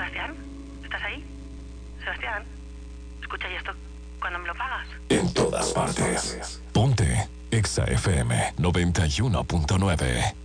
Sebastián, ¿estás ahí? Sebastián, escucha, ¿y esto cuándo me lo pagas? En todas partes. Ponte Exa FM 91.9.